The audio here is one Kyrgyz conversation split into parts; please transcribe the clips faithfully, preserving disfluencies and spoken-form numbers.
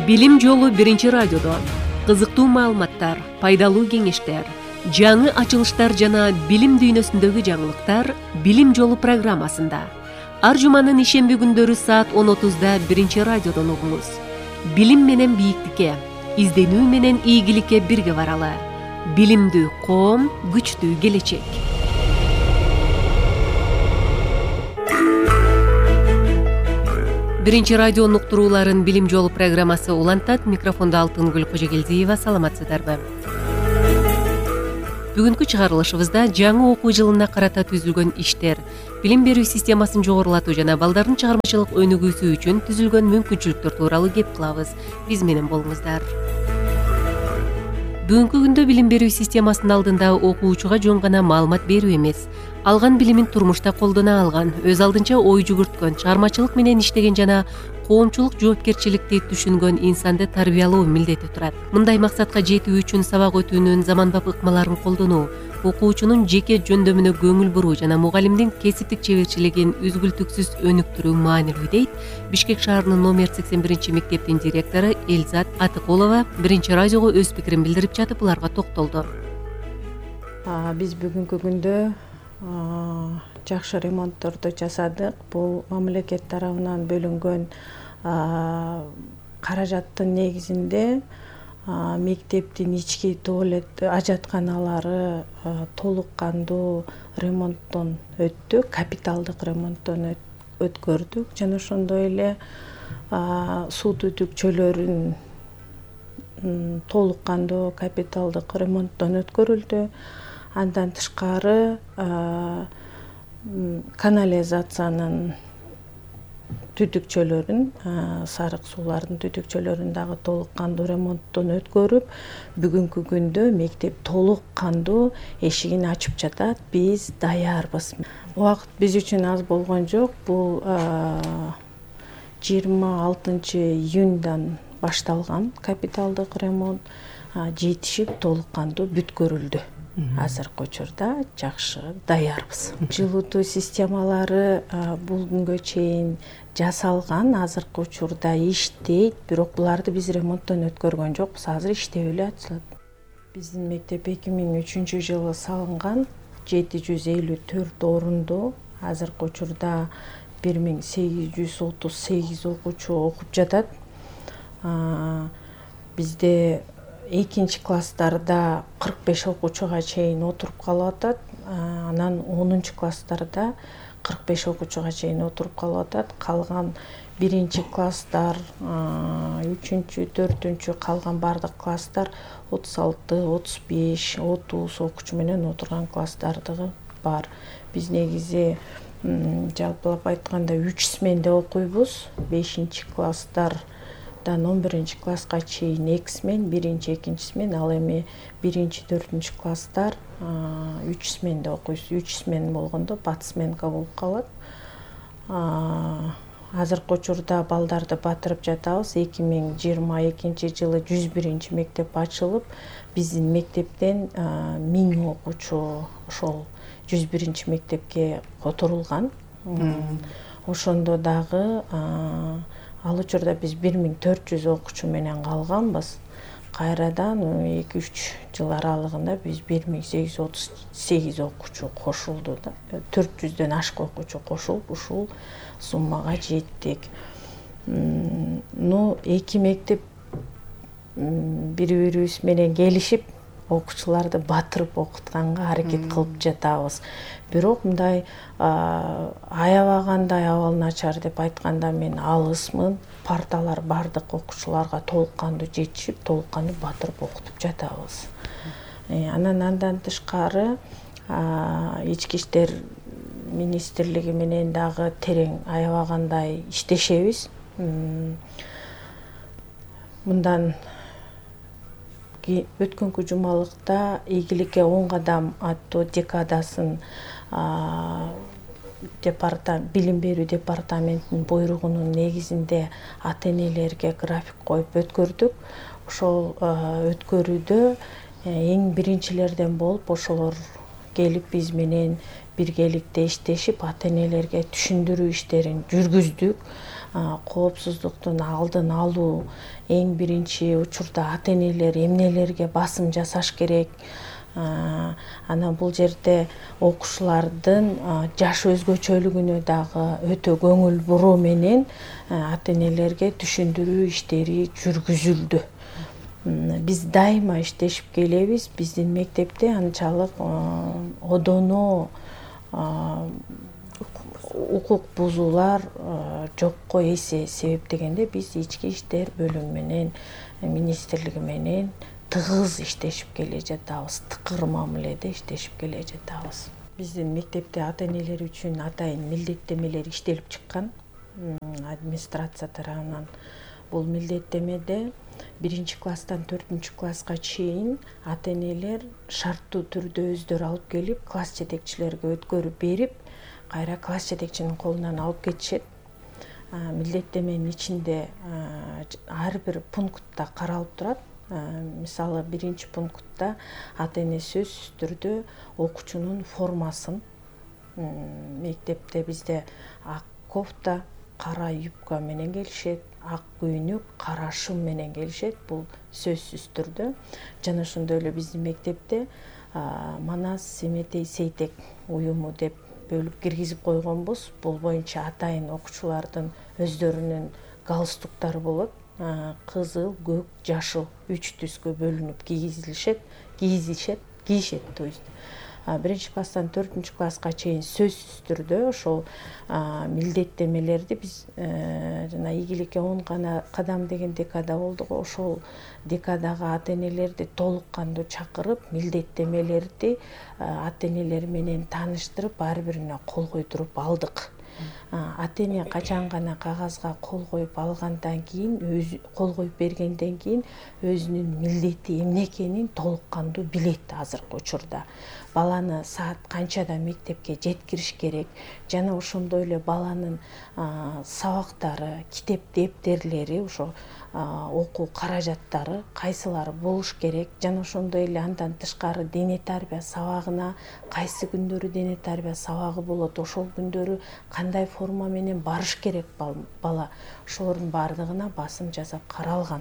Билим жолу биринчи радиодо кызыктуу маалыматтар, пайдалуу кеңештер, жаңы ачылыштар жана билим дүйнөсүндөгү жаңылыктар Билим жолу программасында. Ар жуманын ишемби күндөрү саат он отузда биринчи радиодон угуңуз. Билим менен бийиктикке, изденүү менен ийгиликке бирге баралы. Билимдүү коом, күчтүү келечек. Биринчи радио уктурууларын Билим жолу программасы улантат. Микрофонда Алтынгүл Кожогелдиева. Саламатсыздарбы? Бүгүнкү чыгарылышыбызда жаңы окуу жылына карата түзүлгөн иштер, билим берүү системасын жогорулатуу жана балдардын чыгармачылык өнүгүүсү үчүн түзүлгөн мүмкүнчүлүктөр тууралуу кеп кылабыз. Биз менен болуңуздар. Бүгүнкү күндө билим берүү системасынын алдында окуучуга жөн гана маалымат берүү эмес, алган билимин турмушта колдоно алган, өз алдынча ой жүгүрткөн, чыгармачылык менен иштеген жана коомчулук жоопкерчиликти түшүнгөн инсанды тарбиялоо милдети турат. Мындай максатка жетүү үчүн сабак өтүүнүн заманбап ыкмаларын колдонуу, окуучунун жеке жөндөмүнө көңүл буруу жана мугалимдин кесиптик чеберчилигин үзгүлтүксүз өнүктүрүү маанилүү дейт Бишкек шаарынын номер сексен биринчи мектептин директору Элзат Атыкулова. Биринчи радиого өз пикирин билдирип жатып буларга токтолду. Биз бүгүнкү күндө жакшы ремонтторду жасадык. Бул мамлекет тарабынан бөлүнгөн каражаттын негизинде мектептин ички туалет ажатканалары толук кандуу ремонттон өттү, капиталдык ремонттон өткөрдүк жана ошондой эле суу түтүкчөлөрүн толук кандуу капиталдык ремонттон өткөрүлдү. Андан тышкары канализациянын түтүкчөлөрүн, сарык суулардын түтүкчөлөрүн дагы толук кандуу ремонттон өткөрүп, бүгүнкү күндө мектеп толук кандуу эшигин ачып жатат. Биз даярбыз. Убакыт биз үчүн аз болгон жок. Бул жыйырма алтынчы июндан башталган капиталдык ремонт жетишип толук кандуу бүткөрүлдү. Азыркы учурда жакшы даярбыз. Жылытуу системалары бул күнгө чейин жасалган, азыркы учурда иштейт, бирок буларды биз ремонттон өткөргөн жокпуз. Азыр иштеп эле атышат. Биздин мектеп эки миң үчүнчү жылы салынган, жети жүз элүү төрт орундуу. Азыркы учурда бир миң сегиз жүз отуз сегиз окуучу окуп жатат. Бизде экинчи класстарда кырк беш окуучуга чейин отуруп калып атат. Анан онунчу класстарда кырк беш окуучуга чейин отуруп калып атат. Калган биринчи класстар, үчүнчү, төртүнчү калган бардык класстар отуз алты, отуз беш, отуз окуучу менен отурган класстардыгы бар. Биз негизи жалпылап айтканда үч сменде окуйбуз. бешинчи класстар он биринчи класска чейин эки смен, биринчи, экинчи смен, ал эми биринчи, төртүнчү класстар үч сменде окуйбуз. үч смен болгондо бат сменка болуп калат. Азыркы учурда балдарды батырып жатабыз. эки миң жыйырма экинчи жылы жүз биринчи мектеп ачылып, биздин мектептен миң окуучу ошол жүз биринчи мектепке которулган. Ошондо дагы ал учурда биз бир миң төрт жүз окуучу менен калганбыз. Кайрадан эки үч жыл аралыгында биз бир миң сегиз жүз отуз сегиз окуучу кошулду да. төрт жүздөн ашык окуучу кошулуп ушул суммага жеттик. Ну, эки мектеп бири-бирибиз менен келишип окуучуларды батырып окутканга аракет кылып жатабыз. Бирок мындай аябагандай абал начар деп айтканда мен алысмын. Парталар бардык окуучуларга толук кандуу жетишип, толук кандуу батырып окутуп жатабыз. Анан андан тышкары ички иштер министрлиги менен дагы терең аябагандай иштешебиз. Мындан өткөнкү жумалыкта ийгиликке он кадам аттуу декадасын билим берүү департаментинин буйругунун негизинде ата-энелерге график коюп өткөрдүк. Ошол өткөрүүдө эң биринчилерден болуп ошолор келип биз менен биргеликте иштешип ата-энелерге түшүндүрүү иштерин жүргүздүк. коопсуздуктун алдын алуу эң биринчи учурда ата энелер эмнелерге басым жасаш керек. Анан бул жерде окуучулардын жаш өзгөчөлүгүнө дагы өтө көңүл буруу менен ата энелерге түшүндүрүү иштери жүргүзүлдү. Биз дайыма иштешип келебиз. Биздин мектепте анчалык одоно укук бузуулар жокко эсе. Себеп дегенде биз ички иштер бөлүмү менен, министрлиги менен тыгыз иштешип келе жатабыз, тыкыр мамиледе иштешип келе жатабыз. Биздин мектепте ата энелер үчүн атайын милдеттемелер иштелип чыккан администрация тарабынан. Бул милдеттемеде биринчи класстан төртүнчү класска чейин ата энелер шарттуу түрдө өздөрү алып келип, класс жетекчилерге өткөрүп берип, кайра класс жетекчинин колунан алып кетишет. Милдеттеменин ичинде ар бир пунктта каралып турат. Мисалы биринчи пунктта ата эне сөзсүз түрдө окуучунун формасын, мектепте бизде ак кофта, кара юбка менен келишет, ак көйнөк, кара шым менен келишет. Бул сөзсүз түрдө. Жана ошондой эле биздин мектепте Манас Семетей Сейтек уюму деп бөлүп киргизип койгонбуз. Бул боюнча атайын окуучулардын өздөрүнүн галстуктары болот. Кызыл, көк, жашыл үч түскө бөлүнүп кийизилишет, кийизишет, кийишет, то есть. Биринчи класстан төртүнчү класска чейин сөзсүз түрдө ошол милдеттемелерди биз жана ийгиликке он кадам деген декада болду го. Ошол декадагы ата энелерди толук кандуу чакырып, милдеттемелерди ата энелер менен тааныштырып, ар бирине кол койдуруп алдык. Ата эне качан гана кагазга кол коюп алгандан кийин, өзү кол коюп бергенден кийин өзүнүн милдети эмне экенин толук кандуу билет азыркы учурда. Баланы саат канчада мектепке жеткириш керек, жана ошондой эле баланын сабактары, китеп дептерлери, ошо окуу каражаттары кайсылары болуш керек, жана ошондой эле андан тышкары дене тарбия сабагына кайсы күндөрү дене тарбия сабагы болот, ошол күндөрү кандай форма менен барыш керек бала, ошолордун баардыгына басым жасап каралган.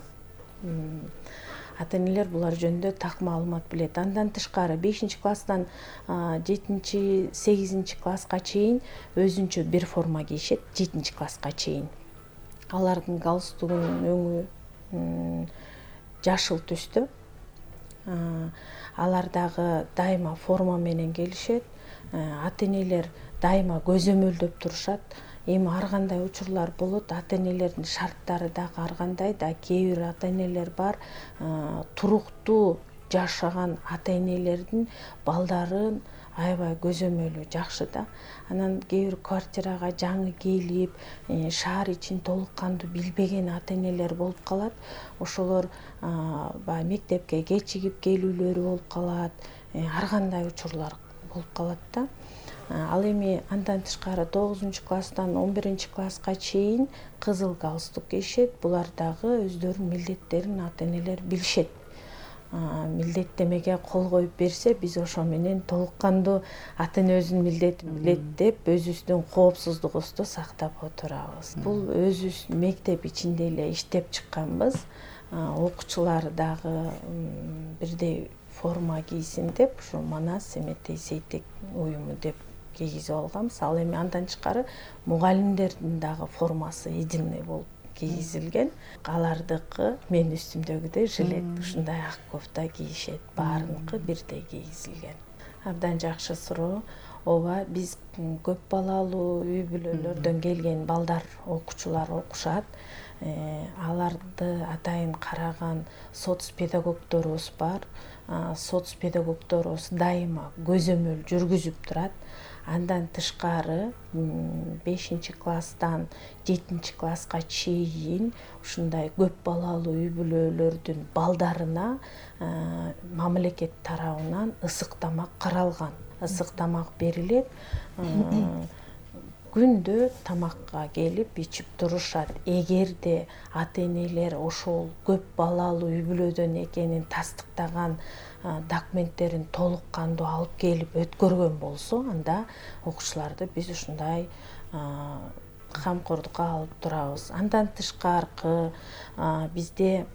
Ата энелер булар жөнүндө так маалымат билет. Андан тышкары бешинчи класстан жетинчи, сегизинчи класска чейин өзүнчө бир форма кийишет, жетинчи класска чейин. Алардын галстугунун өңү жашыл түстө. Алар дагы дайыма форма менен келишет. Ата энелер дайыма көзөмөлдөп турушат. Эми ар кандай учурлар болот, ата энелердин шарттары дагы ар кандай да. Кээ бир ата энелер бар, туруктуу жашаган ата энелердин балдарын аябай көзөмөлү жакшы да. Анан кээ бир квартирага жаңы келип, шаар ичин толук кандуу билбеген ата энелер болуп калат. Ошолор баягы мектепке кечигип келүүлөрү болуп калат. Ар кандай учурлар болуп калат да. Ал эми андан тышкары тогузунчу класстан он биринчи класска чейин кызыл галстук кийишет. Булар дагы өздөрүнүн милдеттерин ата энелер билишет. Милдеттемеге кол коюп берсе, биз ошо менен толук кандуу ата эне өзүнүн милдетин билет деп, өзүбүздүн коопсуздугубузду сактап отурабыз. Бул өзүбүз мектеп ичинде эле иштеп чыкканбыз. Окуучулар дагы бирдей форма кийсин деп, ушу Манас Семетей Сейтек уюму деп кийгизип алганбыз. Ал эми андан тышкары мугалимдердин дагы формасы единый болуп кийгизилген. Алардыкы мен үстүмдөгүдөй жилет, ушундай ак кофта кийишет. Баарыныкы бирдей кийгизилген. Абдан жакшы суроо. Ооба, биз көп балалуу үй бүлөлөрдөн келген балдар, окуучулар окушат. Аларды атайын караган соц педагогдорубуз бар. Соц педагогдорубуз дайыма көзөмөл жүргүзүп турат. Андан тышкары бешинчи класстан жетинчи класска чейин ушундай көп балалуу үй бүлөлөрдүн балдарына мамлекет тарабынан ысык тамак каралган. Ысык тамак берилет. Күндө тамакка келип ичип турушат. Эгерде ата энелер ошол көп балалуу үй бүлөдөн экенин тастыктаган документтерин толук кандуу алып келип өткөргөн болсо, анда окуучуларды биз ушундай камкордукка алып турабыз. Андан тышкаркы бизде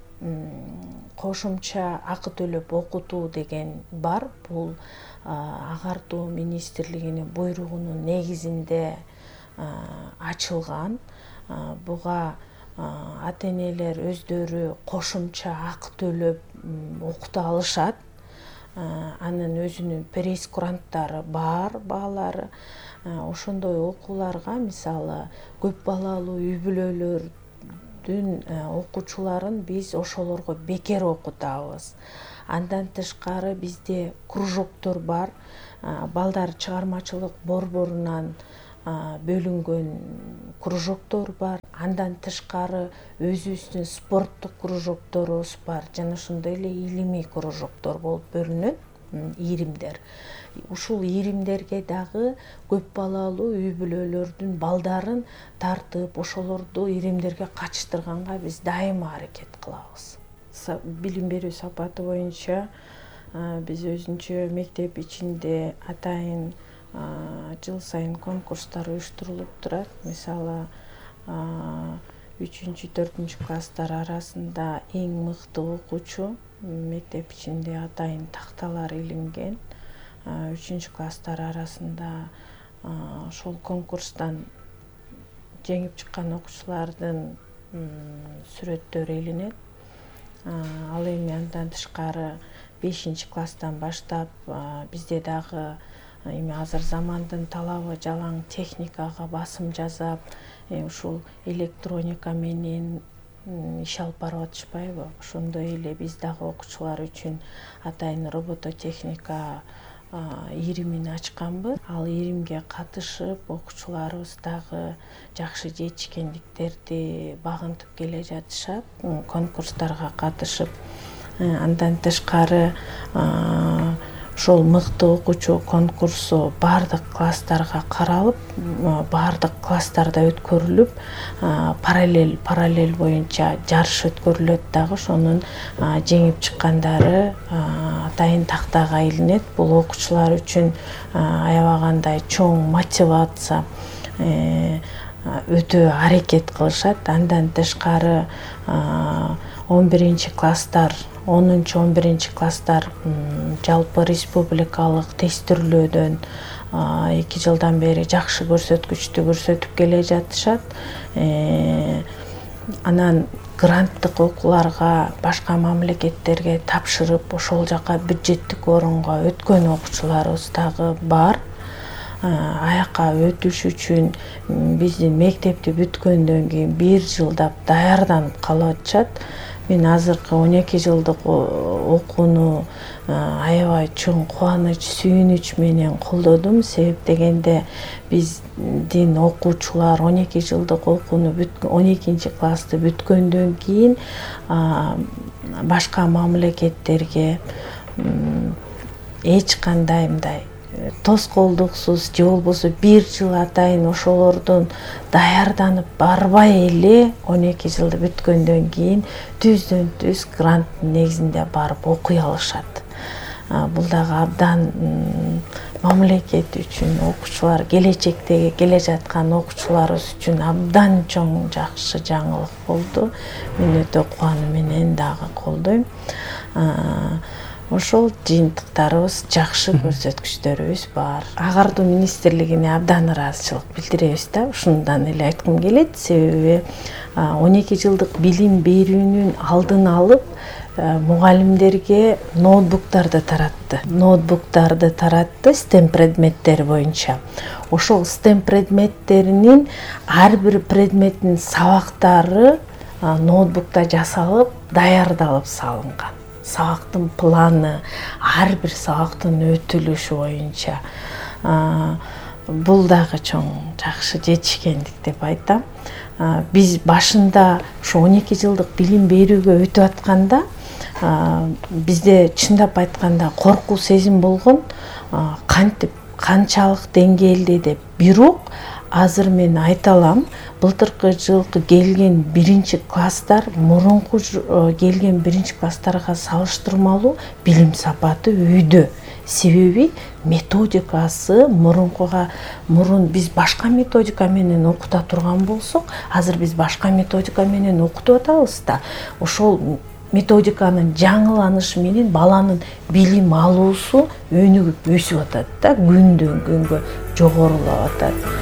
кошумча акы төлөп окутуу деген бар. Бул агартуу министрлигинин буйругунун негизинде ачылган. Буга ата-энелер өздөрү кошумча акы төлөп окута алышат. Анын өзүнүн пресс-куранттары бар, баалары. Ошондой окууларга, мисалы, көп балалуу үй бүлөлөрдүн окуучуларын биз ошолорго бекер окутабыз. Андан тышкары бизде кружоктор бар. Балдар чыгармачылык борборунан бөлүнгөн кружоктор бар. Андан тышкары өзүбүздүн спорттук кружокторубуз бар. Жана ошондой эле илимий кружоктор болуп бөлүнөт, ийримдер. Ушул ийримдерге дагы көп балалуу үй бүлөлөрдүн балдарын тартып, ошолорду ийримдерге катыштырганга биз дайыма аракет кылабыз. Билим берүү сапаты боюнча биз өзүнчө мектеп ичинде атайын жыл сайын конкурстар уюштурулуп турат. Мисалы, үчүнчү төртүнчү класстар арасында эң мыкты окуучу мектеп ичинде атайын такталар илинген. Үчүнчү класстар арасында ошол конкурстан жеңип чыккан окуучулардын сүрөттөрү илинет. Ал эми андан тышкары бешинчи класстан баштап бизде дагы эми азыр замандын талабы жалаң техникага басым жасап, ушул электроника менен иш алып барып атышпайбы? Ошондой эле биз дагы окуучулар үчүн атайын робототехника ийримин ачканбыз. Ал ийримге катышып, окуучуларыбыз дагы жакшы жетишкендиктерди багынтып келе жатышат, конкурстарга катышып. Андан тышкары ошол мыкты окуучу конкурсу баардык класстарга каралып, баардык класстарда өткөрүлүп, параллель параллель боюнча жарыш өткөрүлөт дагы. Ошонун жеңип чыккандары атайын тактага илинет. Бул окуучулар үчүн аябагандай чоң мотивация, өтө аракет кылышат. Андан тышкары он биринчи класстар, онунчу он биринчи класстар жалпы республикалык тестирлөөдөн эки жылдан бери жакшы көрсөткүчтү көрсөтүп келе жатышат. Анан гранттык окууларга башка мамлекеттерге тапшырып, ошол жака бюджеттик орунга өткөн окуучуларыбыз дагы бар. Аяка өтүш үчүн биздин мектепти бүткөндөн кийин бир жылдап даярданып калып атышат. Мен азыркы он эки жылдык окууну аябай чоң кубаныч, сүйүнүч менен колдодум. Себеп дегенде биздин окуучулар он эки жылдык окууну он экинчи классты бүткөндөн кийин башка мамлекеттерге эч кандай мындай тоскоолдуксуз же болбосо бир жыл атайын ошолордун даярданып барбай эле он эки жылды бүткөндөн кийин түздөн түз гранттын негизинде барып окуй алышат. Бул дагы абдан мамлекет үчүн, окуучулар, келечектеги келе жаткан окуучуларыбыз үчүн абдан чоң жакшы жаңылык болду. Мен өтө кубануу менен дагы колдойм. Ошол жыйынтыктарыбыз жакшы, көрсөткүчтөрүбүз бар. Агартуу министрлигине абдан ыраазычылык билдиребиз да, ушундан эле айткым келет. Себеби он эки жылдык билим берүүнүн алдын алып, мугалимдерге ноутбуктарды таратты. Ноутбуктарды таратты STEM предметтери боюнча. Ошол STEM предметтеринин ар бир предметтин сабактары ноутбукта жасалып, даярдалып салынган. Сабактын планы, ар бир сабактын өтүлүшү боюнча. Бул дагы чоң жакшы жетишкендик деп айтам. Биз башында ушу он эки жылдык билим берүүгө өтүп атканда, бизде чындап айтканда коркуу сезим болгон, кантип, канчалык деңгээлде деп. Бирок азыр мен айта алам, былтыркы жылкы келген биринчи класстар мурунку келген биринчи класстарга салыштырмалуу билим сапаты үйдө. Себеби методикасы мурункуга мурун биз башка методика менен окута турган болсок, азыр биз башка методика менен окутуп атабыз да. Ошол методиканын жаңыланышы менен баланын билим алуусу өнүгүп өсүп атат да, күндөн күнгө жогорулап атат.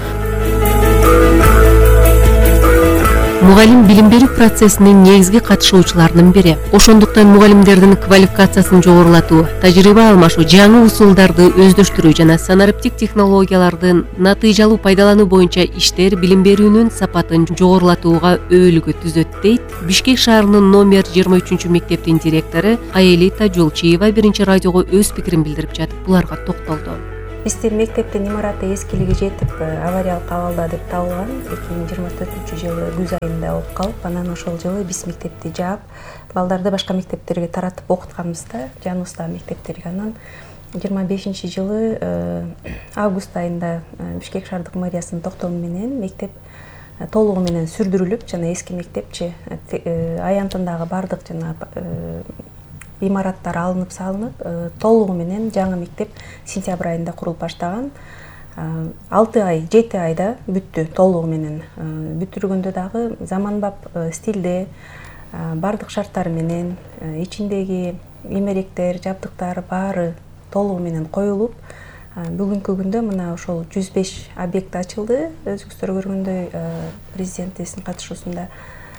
Мугалим билим берүү процессинин негизги катышуучуларынын бири. Ошондуктан мугалимдердин квалификациясын жогорулатуу, тажрыйба алмашуу, жаңы усулдарды өздөштүрүү жана санариптик технологиялардын натыйжалуу пайдалануу боюнча иштер билим берүүнүн сапатын жогорулатууга өбөлгө түзөт дейт Бишкек шаарынын номер жыйырма үчүнчү мектептин директору Аэлита Жолчиева биринчи радиого өз пикирин билдирип жатып буларга токтолду. Биздин мектептин имараты эскилиги жетип, авариялык абалда деп табылган. эки миң жыйырма төртүнчү жылы күз айында окуп калып, анан ошол жылы биз мектепти жаап, балдарды башка мектептерге таратып окутканбыз да, жаныбыздагы мектептерге. Анан жыйырма бешинчи жылы август айында Бишкек шаардык мэриясынын токтому менен мектеп толугу менен сүрдүрүлүп, жана эски мектепчи аянтындагы бардык жана имараттар алынып салынып, толугу менен жаңы мектеп сентябрь айында курулуп баштаган. алты ай, жети айда бүттү толугу менен. Бүтүргөндө дагы заманбап стилде, бардык шарттары менен, ичиндеги имеректер, жабдыктар баары толугу менен коюлуп, бүгүнкү күндө мына ошол жүз беш объект ачылды. Өзүңүздөр көргөндөй президентибиздин катышуусунда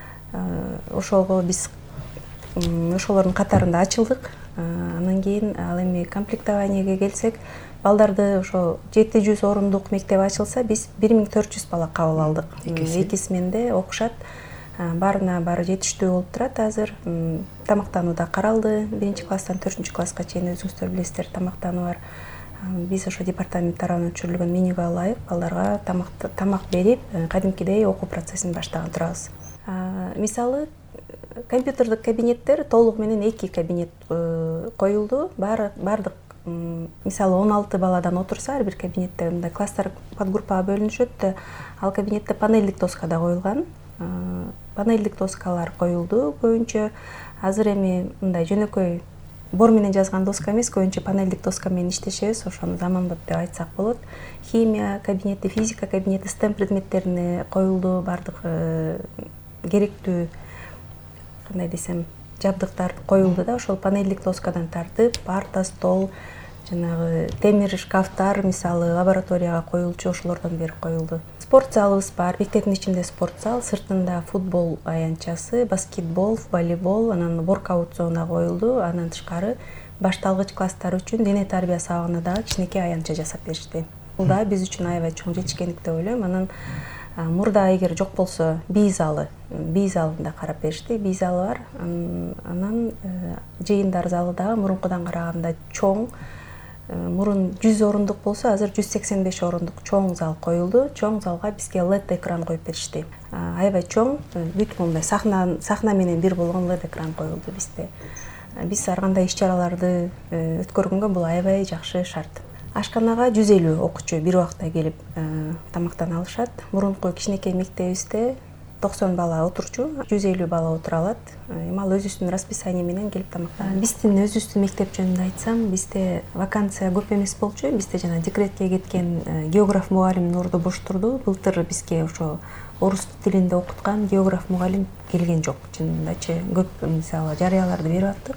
ошолго биз ошолордун катарында ачылдык. Анан кийин ал эми комплектованиеге келсек, балдарды ошо жети жүз орундук мектеп ачылса, биз бир миң төрт жүз бала кабыл алдык. Эки сменде окушат. Баарына баары жетиштүү болуп турат азыр. Тамактануу да каралды. биринчи класстан төртүнчү класска чейин өзүңүздөр билесиздер, тамактануу бар. Биз ошо департамент тарабынан өчүрүлгөн менюга ылайык балдарга тамак тамак берип, кадимкидей окуу процессин баштаган турабыз. Мисалы, компьютердик кабинеттер толугу менен эки кабинет коюлду. Бардык, мисалы, он алты баладан отурса, ар бир кабинетте мындай класстар подгруппага бөлүнүшөт да, ал кабинетте панелдик доска да коюлган. Панелдик доскалар коюлду көбүнчө. Азыр эми мындай жөнөкөй бор менен жазган доска эмес, көбүнчө панелдик доска менен иштешебиз, ошону заманбап деп айтсак болот. Химия кабинети, физика кабинети, стем предметтерине коюлду, бардык керектүү, кандай десем, жабдыктар коюлду да, ошол панелдик доскадан тартып, парта, стол, жанагы темир шкафтар, мисалы, лабораторияга коюлчу, ошолордон бери коюлду. Спорт залыбыз бар, мектептин ичинде спорт зал, сыртында футбол аянтчасы, баскетбол, волейбол, анан воркаут зона коюлду. Анан тышкары башталгыч класстар үчүн дене тарбия сабагына дагы кичинекей аянтча жасап беришти. Бул да биз үчүн аябай чоң жетишкендик деп ойлойм. Анан мурда эгер жок болсо бий залы, бий залында карап беришти, бий залы бар. Анан жыйындар залы дагы мурункудан караганда чоң. Мурун жүз орундук болсо, азыр жүз сексен беш орундук чоң зал коюлду. Чоң залга бизге эл и ди экран коюп беришти. Аябай чоң, бүт мындай сахна сахна менен бир болгон эл и ди экран коюлду бизде. Биз ар кандай иш-чараларды өткөргөнгө бул аябай жакшы шарт. Ашканага жүз элүү окуучу бир убакта келип тамактана алышат. Мурунку кичинекей мектебибизде токсон бала отурчу, жүз элүү бала отура алат. Эми ал өзүбүздүн расписание менен келип тамактанат. Биздин өзүбүздүн мектеп жөнүндө айтсам, бизде вакансия көп эмес болчу. Бизде жана декретке кеткен географ мугалимдин орду бош турду. Былтыр бизге ошо орус тилинде окуткан географ мугалим келген жок. Чынындачы көп мисалы жарыяларды берип аттык.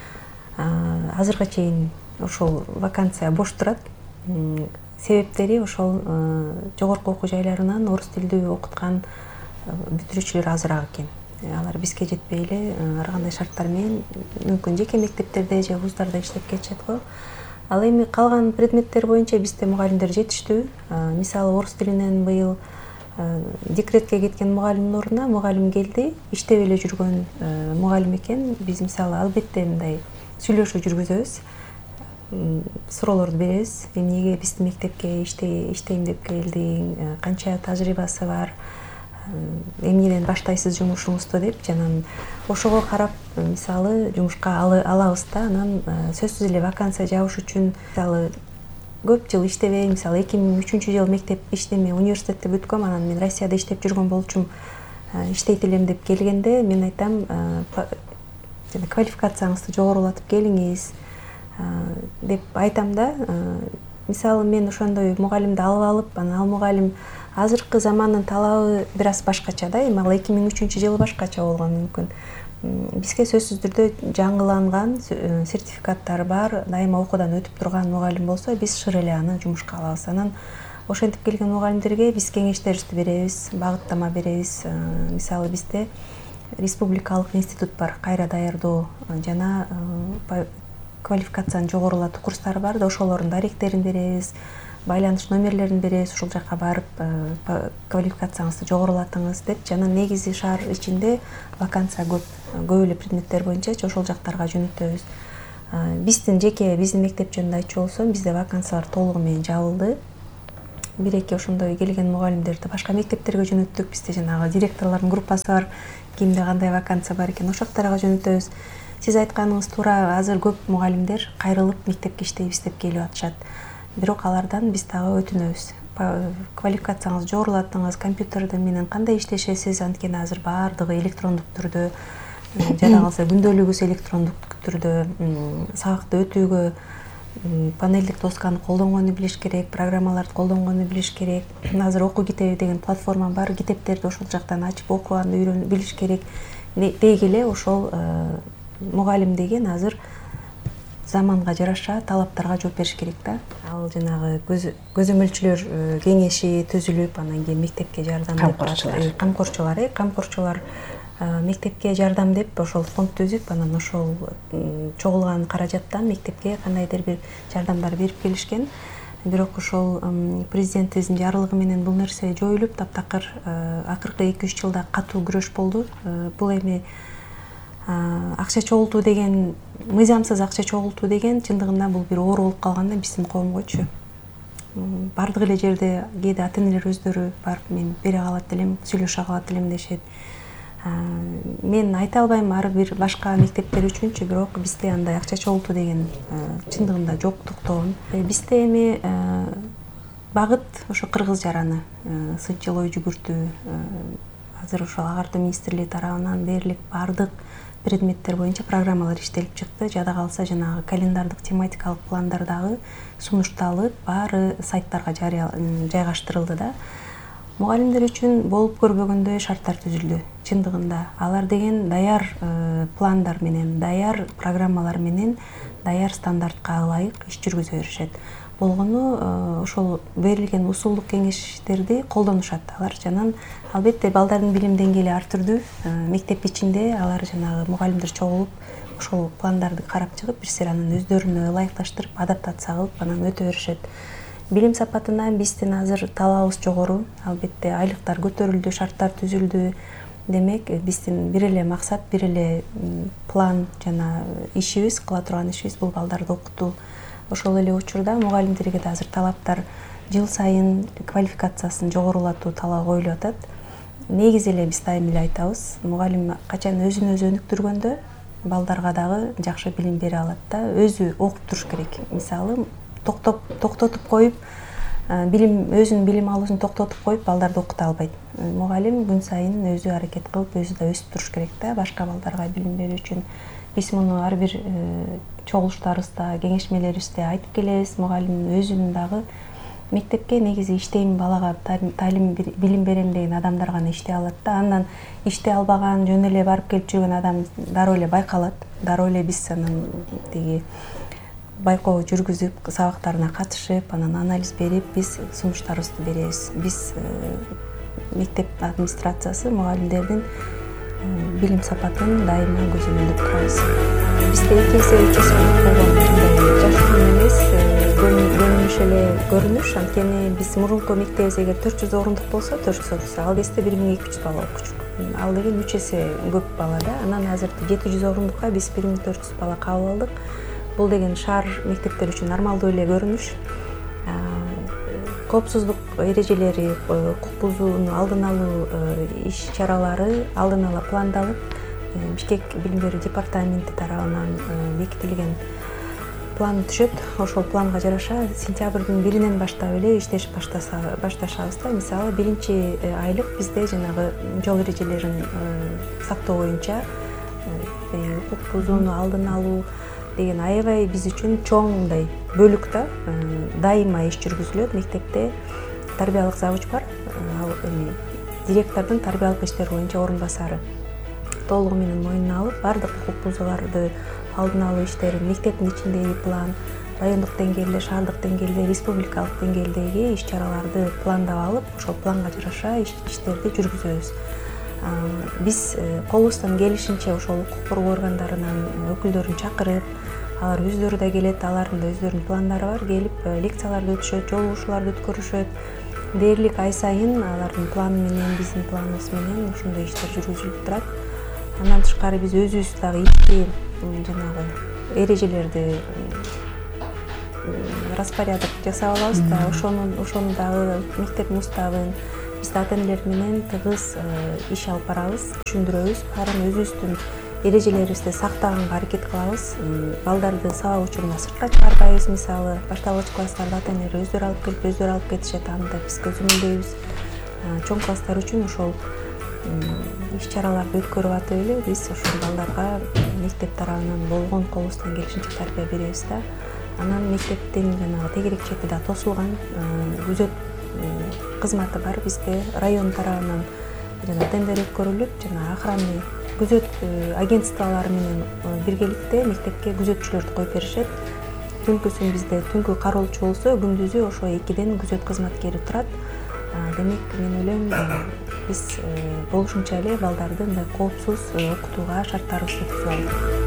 Азырга чейин ошол вакансия бош турат. Себептери ошол жогорку окуу жайларынан орус тилдүү окуткан бүтүрүүчүлөр азыраак экен. Алар бизге жетпей эле ар кандай шарттар менен мүмкүн жеке мектептерде же вуздарда иштеп кетишет го. Ал эми калган предметтер боюнча бизде мугалимдер жетиштүү. Мисалы, орус тилинен быйыл декретке кеткен мугалимдин ордуна мугалим келди, иштеп эле жүргөн мугалим экен. Биз мисалы албетте мындай сүйлөшүү жүргүзөбүз. Суроолорду беребиз. Эмнеге биздин мектепке иштейм деп келдиң, канча тажрыйбасы бар, эмнеден баштайсыз жумушуңузду деп, жана ошого карап мисалы жумушка алабыз да. Анан сөзсүз эле вакансия жабыш үчүн мисалы көп жыл иштебей, мисалы эки миң үчүнчү жылы мектеп иштемей университетти бүткөм, анан мен Россияда иштеп жүргөн болчумун. Иштейт элем деп келгенде мен айтам, жана квалификацияңызды жогорулатып келиңиз деп айтам да. Мисалы мен ошондой мугалимди алып алып, анан ал мугалим азыркы замандын талабы бир аз башкача да, эми ал эки миң үчүнчү жылы башкача болгон мүмкүн. Бизге сөзсүз түрдө жаңыланган сертификаттары бар, дайыма окуудан өтүп турган мугалим болсо, биз шыр эле аны жумушка алабыз. Анан ошентип келген мугалимдерге биз кеңештерибизди беребиз, багыттама беребиз. Мисалы бизде республикалык институт бар, кайра даярдоо жана квалификацияны жогорулатуу курстары бар да, ошолордун даректерин беребиз, байланыш номерлерин беребиз, ушул жака барып квалификацияңызды жогорулатыңыз деп. Жана негизи шаар ичинде вакансия көп, көп эле предметтер боюнча ошол жактарга жөнөтөбүз. Биздин жеке биздин мектеп жөнүндө айтчу болсом, бизде вакансиялар толугу менен жабылды. Бир-эки ошондой келген мугалимдерди башка мектептерге жөнөттүк. Бизде жанагы директорлордун группасы бар, кимде кандай вакансия бар экен, ошол жактарга жөнөтөбүз. Сиз айтканыңыз туура, азыр көп мугалимдер кайрылып мектепке иштейбиз деп келип атышат. Бирок алардан биз дагы өтүнөбүз. Квалификацияңызды жогорулатыңыз, компьютерден менен кандай иштешесиз, анткени азыр баардыгы электрондук түрдө, жада калса күндөлүгүбүз электрондук түрдө, сабакты өтүүгө панелдик досканы колдонгону билиш керек, программаларды колдонгону билиш керек. Азыр окуу китеби деген платформа бар, китептерди ошол жактан ачып окуганды үйрөнүп билиш керек. Деги эле ошол мугалим деген азыр заманга жараша талаптарга жооп бериш керек да. Ал жанагы көзөмөлчүлөр кеңеши түзүлүп, анан кийин мектепке жардам деп камкорчулар, э, камкорчулар мектепке жардам деп ошол фонд түзүп, анан ошол чогулган каражаттан мектепке кандайдыр бир жардамдар берип келишкен. Бирок ошол президентибиздин жарлыгы менен бул нерсе жоюлуп, таптакыр акыркы эки үч жылда катуу күрөш болду. Бул эми акча чогултуу деген, мыйзамсыз акча чогултуу деген чындыгында бул бир оору болуп калганда биздин коомгочу. Бардык эле жерде кээде ата энелер өздөрү барып мен бере калат элем, сүйлөшө калат элем дешет. Мен айта албайм ар бир башка мектептер үчүнчү, бирок бизде андай акча чогултуу деген чындыгында жоктуктон. Бизде эми багыт ошо кыргыз жараны, сынчыл ой жүгүртүү, азыр ошо агартуу министрлиги тарабынан берилип бардык предметтер боюнча программалар иштелип чыкты. Жада калса жанагы календардык тематикалык пландар дагы сунушталып, баары сайттарга жайгаштырылды да. Мугалимдер үчүн болуп көрбөгөндөй шарттар түзүлдү. Чындыгында алар деген даяр пландар менен, даяр программалар менен, даяр стандартка ылайык иш жүргүзө беришет. Болгону ошол берилген усулдук кеңештерди колдонушат алар. Жанан албетте балдардын билим деңгээли ар түрдүү. Мектеп ичинде алар жанагы мугалимдер чогулуп, ошол пландарды карап чыгып, бирсер анан өздөрүнө ылайыкташтырып, адаптация кылып, анан өтө беришет. Билим сапатынан биздин азыр талабыбыз жогору. Албетте айлыктар көтөрүлдү, шарттар түзүлдү. Демек, биздин бир эле максат, бир эле план жана ишибиз, кыла турган ишибиз бул балдарды окутуу. Ошол эле учурда мугалимдерге да азыр талаптар жыл сайын квалификациясын жогорулатуу талабы коюлуп атат. Негизи эле биз дайыма эле айтабыз, мугалим качан өзүн өзү өнүктүргөндө балдарга дагы жакшы билим бере алат да, өзү окуп туруш керек. Мисалы, токтоп токтотуп коюп, билим өзүнүн билим алуусун токтотуп коюп балдарды окута албайт. Мугалим күн сайын өзү аракет кылып, өзү да өсүп туруш керек да, башка балдарга билим берүү үчүн. Биз муну ар бир чогулуштарыбызда, кеңешмелерибизде айтып келебиз. Мугалим өзүнүн дагы мектепке негизи иштейм, балага талим билим берем деген адамдар гана иштей алат да. Андан иштей албаган, жөн эле барып келип жүргөн адам дароо эле байкалат. Дароо эле биз анан тиги байкоо жүргүзүп, сабактарына катышып, анан анализ берип, биз сунуштарыбызды беребиз. Биз мектеп администрациясы мугалимдердин билим сапатын дайыма көзөмөлдөп турабыз. Бизде эки эсе, үч эсе болгон жашыруун эмес, көрүнүш эле көрүнүш. Анткени биз мурунку мектебибиз эгер төрт жүз орундук болсо, төрт жүз отуз, ал кезде бир миң эки жүз бала окучу. Ал деген үч эсе көп бала да. Анан азыр жети жүз орундукка биз бир миң төрт жүз бала кабыл алдык. Бул деген шаар мектептер үчүн нормалдуу эле көрүнүш. Коопсуздук эрежелери, укук бузууну алдын алуу иш чаралары алдын ала пландалып, Бишкек билим берүү департаменти тарабынан бекитилген план түшөт. Ошол планга жараша сентябрдын биринен баштап эле иштеш баштаса башташабыз да. Мисалы биринчи айлык бизде жанагы жол эрежелерин сактоо боюнча укук бузууну алдын алуу деген аябай биз үчүн чоң мындай бөлүк да. Дайыма иш жүргүзүлөт. Мектепте тарбиялык завуч бар. Ал эми директордун тарбиялык иштер боюнча орун басары. Толугу менен мойнуна алып, бардык укук бузууларды алдын алуу иштерин мектептин ичиндеги план, райондук деңгээлде, шаардык деңгээлде, республикалык деңгээлдеги иш-чараларды пландап алып, ошол планга жараша иштерди жүргүзөбүз. Биз колубуздан келишинче ошол укук коргоо органдарынын өкүлдөрүн чакырып, алар өздөрү да келет, алардын да өздөрүнүн пландары бар, келип лекцияларды өтүшөт, жолугушууларды өткөрүшөт. Дээрлик ай сайын алардын планы менен, биздин планыбыз менен ушундай иштер жүргүзүлүп турат. Андан тышкары биз өзүбүз дагы ички жанагы эрежелерди распорядок жасап алабыз да. Ошону ошону дагы мектептин уставын биз ата энелер менен тыгыз иш алып барабыз, түшүндүрөбүз. Баарын өзүбүздүн эрежелерибизди сактаганга аракет кылабыз. Балдарды сабак учуруна сыртка чыгарбайбыз. Мисалы башталгыч класстарда ата энелер өздөрү алып келип, өздөрү алып кетишет, аны да биз көзөмөлдөйбүз. Чоң класстар үчүн ошол иш-чараларды өткөрүп атып эле биз ошол балдарга мектеп тарабынан болгон колубуздан келишинче тарбия беребиз да. Анан мектептин жанагы тегерек чети да тосулган күзөт кызматы бар бизде. Район тарабынан жана тендер өткөрүлүп, жана охранный күзөт агентстволору менен биргеликте мектепке күзөтчүлөрдү коюп беришет. Түнкүсүн бизде түнкү кароолчу болсо, күндүзү ошо экиден күзөт кызматкери турат. Демек, мен ойлойм, биз болушунча эле балдарды мындай коопсуз окутууга шарттарыбызды түзүп алдык.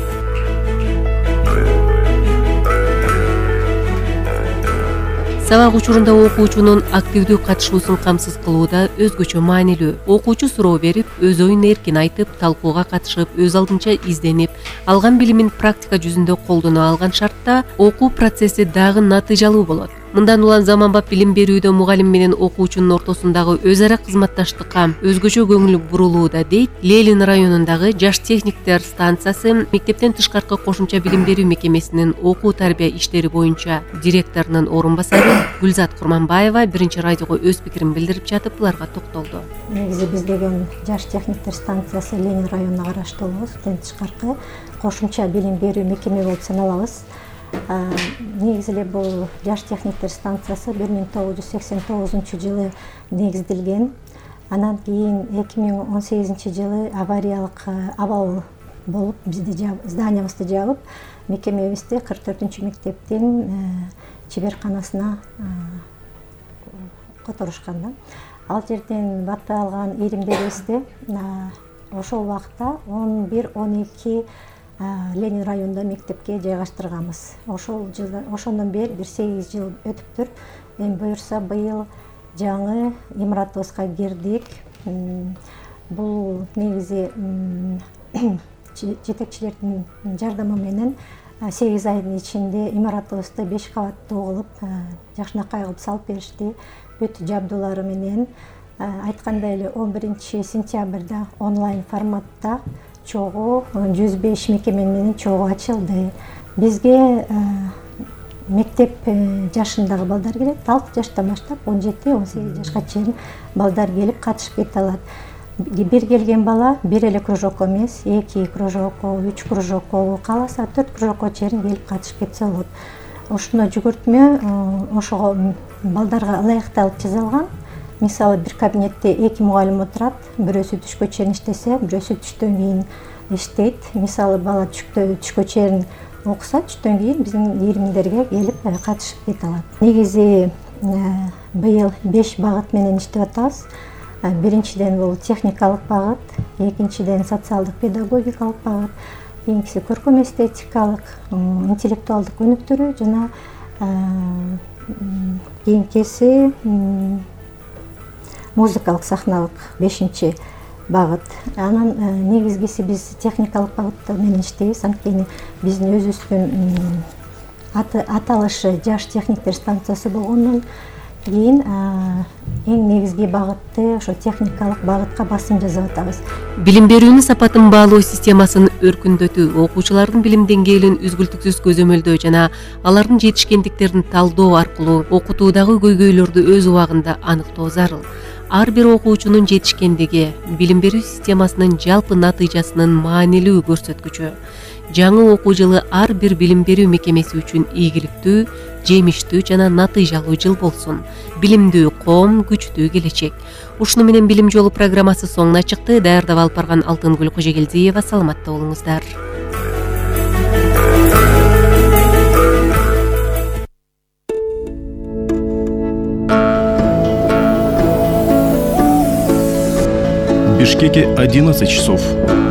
Сабак учурунда окуучунун активдүү катышуусун камсыз кылууда өзгөчө маанилүү. Окуучу суроо берип, өз оюн эркин айтып, талкууга катышып, өз алдынча изденип, алган билимин практика жүзүндө колдоно алган шартта окуу процесси дагы натыйжалуу болот. Мындан улам заманбап билим берүүдө мугалим менен окуучунун ортосундагы өз ара кызматташтыкка өзгөчө көңүл бурулууда, дейт Лелин районундагы Жаш техниктер станциясы мектептен тышкаркы кошумча билим берүү мекемесинин окуу тарбия иштери боюнча директорунун орун басары Гүлзат Курманбаева биринчи радиого өз пикирин билдирип жатып, буларга токтолду. Негизи биз деген Жаш техниктер станциясы Ленин районуна караштуулугубуз, тышкаркы кошумча билим берүү мекеме болуп саналабыз. Негизи эле бул Жаш техниктер станциясы бир миң тогуз жүз сексен тогузунчу жылы негизделген. Анан кийин эки миң он сегизинчи жылы авариялык абал болуп, бизди зданиябызды жабып, мекемебизди кырк төртүнчү мектептин чеберканасына которушкан да. Ал жерден баты алган иримдерибизди ошол убакта он бир он эки Ленин районунда мектепке жайгаштырганбыз. Ошол жылда, ошондон бери бир сегиз жыл өтүптүр. Эми буюрса быйыл жаңы имаратыбызга кирдик. Бул негизи жетекчилердин жардамы менен сегиз айдын ичинде имаратыбызды беш кабаттуу кылып, жакшынакай кылып салып беришти. Бүт жабдуулары менен айткандай эле он биринчи сентябрда онлайн форматта чогуу жүз беш мекеме менен чогуу ачылды. Бизге мектеп жашындагы балдар келет, алты жаштан баштап он жети он сегиз жашка чейин балдар келип катышып кете алат. Бир келген бала бир эле кружокко эмес, эки кружокко, үч кружокко, кааласа төрт кружокко чейин келип катышып кетсе болот. Ушуна жүгүртмө ошого балдарга ылайыкталып жасалган. Мисалы бир кабинетте эки мугалим отурат, бирөөсү түшкө чейин иштесе, бирөөсү түштөн кийин иштейт. Мисалы бала түшкө чейин окуса, түштөн кийин биздин иримдерге келип катышып кете алат. Негизи быйыл беш багыт менен иштеп атабыз. Биринчиден бул техникалык багыт, экинчиден социалдык педагогикалык багыт, кийинкиси көркөм эстетикалык, интеллектуалдык өнүктүрүү жана кийинкиси музыкалык сахналык бешинчи багыт. Анан негизгиси биз техникалык багытта менен иштейбиз. Анткени биздин өзүбүздүн аталышы Жаш техниктер станциясы болгондон кийин эң негизги багытты ошо техникалык багытка басым жасап атабыз. Билим берүүнүн сапатын баалоо системасын өркүндөтүү, окуучулардын билим деңгээлин үзгүлтүксүз көзөмөлдөө жана алардын жетишкендиктерин талдоо аркылуу окутуудагы көйгөйлөрдү өз убагында аныктоо зарыл. Ар бир окуучунун жетишкендиги билим берүү системасынын жалпы натыйжасынын маанилүү көрсөткүчү. Жаңы окуу жылы ар бир билим берүү мекемеси үчүн ийгиликтүү, жемиштүү жана натыйжалуу жыл болсун. Билимдүү коом, күчтүү келечек. Ушуну менен Билим жолу программасы соңуна чыкты. Даярдап алып барган Алтынгүл Кожогелдиева. Саламатта болуңуздар. В Бишкеке одиннадцать часов.